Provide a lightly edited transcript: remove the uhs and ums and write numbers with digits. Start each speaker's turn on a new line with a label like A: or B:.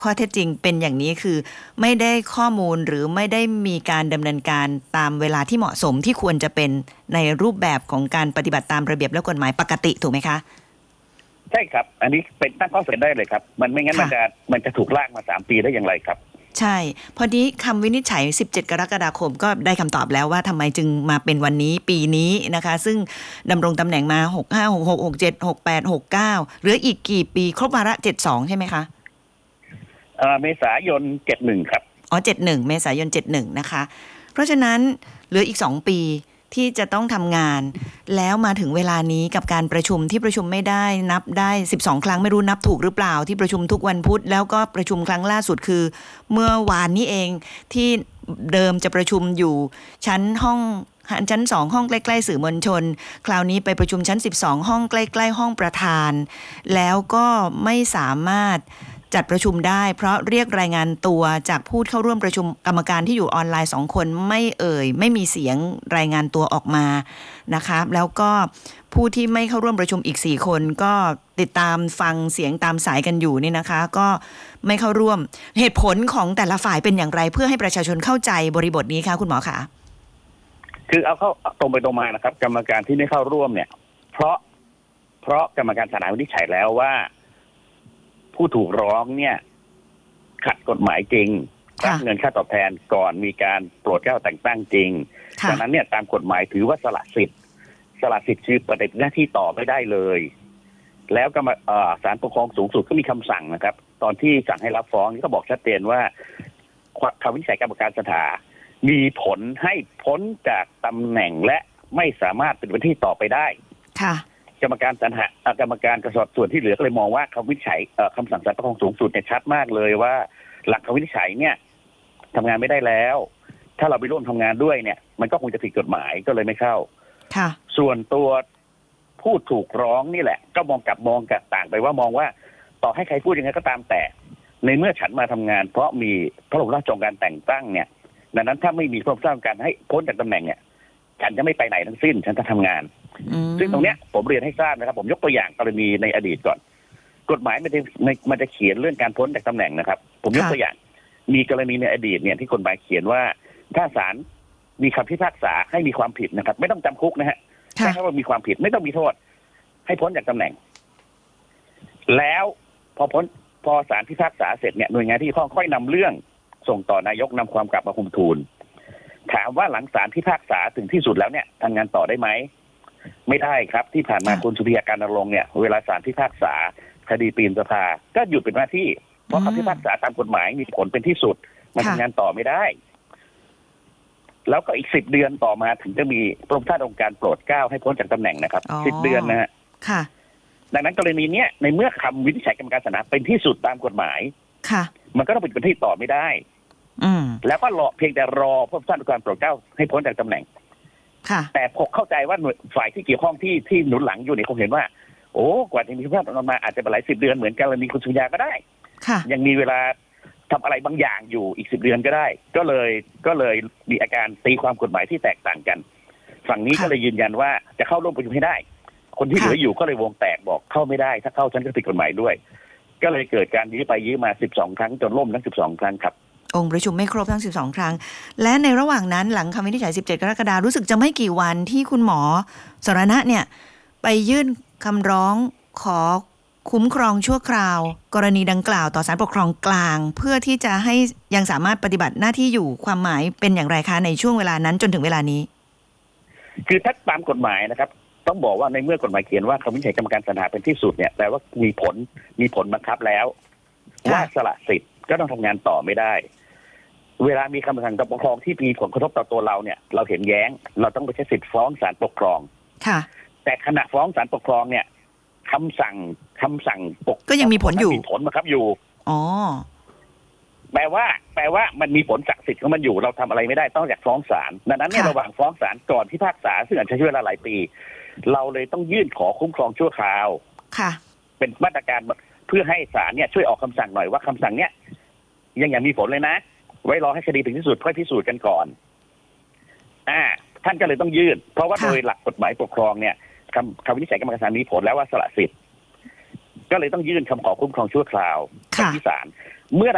A: ข้อเท็จจริงเป็นอย่างนี้คือไม่ได้ข้อมูลหรือไม่ได้มีการดำเนินการตามเวลาที่เหมาะสมที่ควรจะเป็นในรูปแบบของการปฏิบัติตามระเบียบและกฎหมายปกติถูกไหมคะ
B: ใช่ครับอันนี้เป็นตั้งข้อสังเกตได้เลยครับมันไม่งั้นมันจะถูกลากมา3 ปีได้อย่างไรครับ
A: ใช่พอดีคำวินิจฉัย17 กรกฎาคมก็ได้คำตอบแล้วว่าทำไมจึงมาเป็นวันนี้ปีนี้นะคะซึ่งดำรงตำแหน่งมา65 66 67 68 69เหลืออีกกี่ปีครบวาระ72ใช่ไหมคะ
B: เมษายน71ครับ
A: อ๋อ71เมษายน71นะคะเพราะฉะนั้นเหลืออีก2 ปีที่จะต้องทำงานแล้วมาถึงเวลานี้กับการประชุมที่ประชุมไม่ได้นับได้12 ครั้งไม่รู้นับถูกหรือเปล่าที่ประชุมทุกวันพุธแล้วก็ประชุมครั้งล่าสุดคือเมื่อวานนี้เองที่เดิมจะประชุมอยู่ชั้น2ห้องใกล้ๆสื่อมวลชนคราวนี้ไปประชุมชั้น12ห้องใกล้ๆห้องประธานแล้วก็ไม่สามารถจัดประชุมได้เพราะเรียกรายงานตัวจากผู้เข้าร่วมประชุมกรรมการที่อยู่ออนไลน์2 คนไม่มีเสียงรายงานตัวออกมานะคะแล้วก็ผู้ที่ไม่เข้าร่วมประชุมอีก4 คนก็ติดตามฟังเสียงตามสายกันอยู่นี่นะคะก็ไม่เข้าร่วมเหตุผลของแต่ละฝ่ายเป็นอย่างไรเพื่อให้ประชาชนเข้าใจบริบทนี้คะคุณหมอคะ
B: คือเอาเข้าตรงไปตรงมานะครับกรรมการที่ไม่เข้าร่วมเนี่ยเพราะกรรมการศาลวินิจฉัยแล้วว่าผู้ถูกร้องเนี่ยขัดกฎหมายจริงรับเงินค่าตอบแทนก่อนมีการโปรดเกล้าแต่งตั้งจริงดังนั้นเนี่ยตามกฎหมายถือว่าสละสิทธิ์คือปฏิบัติหน้าที่ต่อไม่ได้เลยแล้วก็มาศาลปกครองสูงสุดก็มีคำสั่งนะครับตอนที่สั่งให้รับฟ้องนี่ก็บอกชัดเจนว่าคำวินิจฉัยกรรมการสถามีผลให้พ้นจากตำแหน่งและไม่สามารถเป็นหน้าที่ต่อไปได้
A: ค่ะ
B: กรรมการกรรมการกระสอบส่วนที่เหลือก็เลยมองว่าคำวินิจฉัยคำสั่งศาลปกครองสูงสุดเนี่ยชัดมากเลยว่าหลักคำวินิจฉัยเนี่ยทำงานไม่ได้แล้วถ้าเราไปร่วมทำงานด้วยเนี่ยมันก็คงจะผิดกฎหมายก็เลยไม่เข้า
A: ค่ะ
B: ส่วนตัวผู้ถูกร้องนี่แหละก็มองต่างไปว่ามองว่าต่อให้ใครพูดยังไงก็ตามแต่ในเมื่อฉันมาทำงานเพราะมีพระบรมราชโองการแต่งตั้งเนี่ยดังนั้นถ้าไม่มีพระบรมราชโองการให้พ้นจากตำแหน่งเนี่ยฉันจะไม่ไปไหนทั้งสิ้นฉันจะทำงานซึ่งตรงเนี้ยผมเรียนให้ทราบนะครับผมยกตัวอย่างกรณีในอดีตก่อนกฎหมายมันจะเขียนเรื่องการพ้นจากตำแหน่งนะครับผมยกตัวอย่างมีกรณีในอดีตเนี่ยที่กฎหมายเขียนว่าถ้าศาลมีคำพิพากษาให้มีความผิดนะครับไม่ต้องจำคุกนะฮะแค่ว่ามีความผิดไม่ต้องมีโทษให้พ้นจากตำแหน่งแล้วพอศาลพิพากษาเสร็จเนี่ยหน่วยงานที่ค่อยนำเรื่องส่งต่อนายกนำความกลับมาคุมทูลถามว่าหลังศาลพิพากษาถึงที่สุดแล้วเนี่ยทำงานต่อได้ไหมไม่ได้ครับที่ผ่านมาคุณสุริยาการณรงค์เนี่ยเวลาศาลพิพากษาคดีปีนสภาก็หยุดเป็นหน้าที่เพราะคำพิพากษาตามกฎหมายมีผลเป็นที่สุดมันทำงานต่อไม่ได้แล้วก็อีก10 เดือนต่อมาถึงจะมีพระบรมราชโองการโปรดเกล้าให้พ้นจากตำแหน่งนะครับ10 เดือนนะฮะ
A: ค่ะ
B: ดังนั้นกรณีเนี้ยในเมื่อคำวินิจฉัยกรรมการศาลเป็นที่สุดตามกฎหมาย
A: ค่ะ
B: มันก็ต้องเป็นที่ต่อไม่ได้แล้วก็เพียงแต่รอพระบรมราชโองการโปรดเกล้าให้พ้นจากตำแหน่งแต่ผมเข้าใจว่าฝ่ายที่เกี่ยวข้องที่หนุนหลังอยู่เนี่ยคงเห็นว่าโอ้กว่าจะมีพระราชโองการมาอาจจะเป็นหลาย10 เดือนเหมือนกรณีคุณสุริยาก็ได้ยังมีเวลาทำอะไรบางอย่างอยู่อีก10 เดือนก็ได้ก็เลยมีอาการตีความกฎหมายที่แตกต่างกันฝั่งนี้ก็เลยยืนยันว่าจะเข้าร่วมประชุมให้ได้คนที่เหลืออยู่ก็เลยวงแตกบอกเข้าไม่ได้ถ้าเข้าฉันก็ผิดกฎหมายด้วยก็เลยเกิดการยื้อไปยื้อมา12 ครั้งจนล่มทั้ง12 ครั้งครับ
A: องค์ประชุมไม่ครบทั้ง12 ครั้งและในระหว่างนั้นหลังคำวินิจฉัย17 กรกฎาคมรู้สึกจะไม่กี่วันที่คุณหมอสรณะเนี่ยไปยื่นคำร้องขอคุ้มครองชั่วคราวกรณีดังกล่าวต่อศาลปกครองกลางเพื่อที่จะให้ยังสามารถปฏิบัติหน้าที่อยู่ความหมายเป็นอย่างไรคะในช่วงเวลานั้นจนถึงเวลานี้
B: คือถ้าตามกฎหมายนะครับต้องบอกว่าในเมื่อกฎหมายเขียนว่าคำวินิจฉัยกรรมการศาลเป็นที่สุดเนี่ยแต่ว่ามีผลบังคับแล้วว่าสละสิทธิ์ก็ต้องทำงานต่อไม่ได้เวลามีคำสั่งปกครองที่มีผลกระทบต่อตัวเราเนี่ยเราเห็นแย้งเราต้องไปใช้สิทธิ์ฟ้องศาลปกครองแต่ขณะฟ้องศาลปกครองเนี่ยคำสั่ง
A: ก็ยังมีผลอยู่
B: มีผลบังคับอยู่
A: อ๋อ
B: แปลว่ามันมีผลศักดิ์สิทธิ์ของมันอยู่เราทำอะไรไม่ได้ต้องจากฟ้องศาลดังนั้นเนี่ยระหว่างฟ้องศาลก่อนพิพากษาซึ่งอาจจะใช้เวลาหลายปีเราเลยต้องยื่นขอคุ้มครองชั่วคราวเป็นมาตรการเพื่อให้ศาลเนี่ยช่วยออกคำสั่งหน่อยว่าคำสั่งเนี่ยยังมีผลเลยนะไว้รอให้คดีถึงที่สุดค่อยพิสูจน์กันก่อนท่านก็เลยต้องยื่นเพราะว่าโดยหลักกฎหมายปกครองเนี่ยคำวินิจฉัยกรรมการศาลมีผลแล้วว่าสละสิทธิ์ก็เลยต้องยื่นคำขอคุ้มครองชั่วคราวที่ศาลเมื่อ